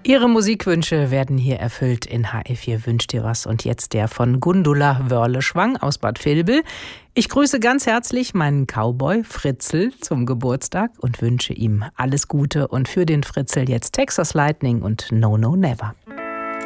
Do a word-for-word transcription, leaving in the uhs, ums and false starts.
Ihre Musikwünsche werden hier erfüllt in H R vier Wünscht dir was. Und jetzt der von Gundula Wörle-Schwang aus Bad Vilbel. Ich grüße ganz herzlich meinen Cowboy Fritzl zum Geburtstag und wünsche ihm alles Gute. Und für den Fritzl jetzt Texas Lightning und No No Never.